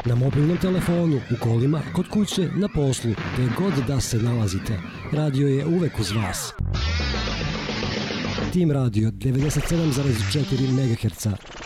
Na mobilnom telefonu, u kolima, kod kuće, na poslu, gde god da se nalazite. Radio je uvek uz vas. Tim Radio 97,4 MHz.